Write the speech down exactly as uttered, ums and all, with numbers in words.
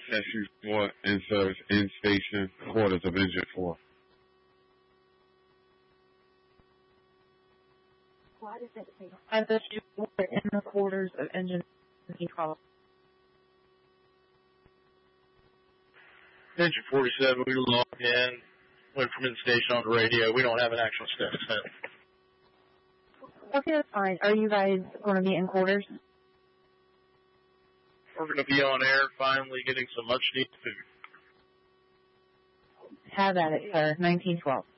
Session four, in-service, in-station, quarters of Engine four. Why does it say I thought you were in the quarters of Engine twelve. Engine forty-seven, we logged in, went from in-station on the radio. We don't have an actual status. Okay, that's fine. Are you guys going to be in quarters? We're going to be on air, finally getting some much-needed food. Have at it, sir. nineteen twelve.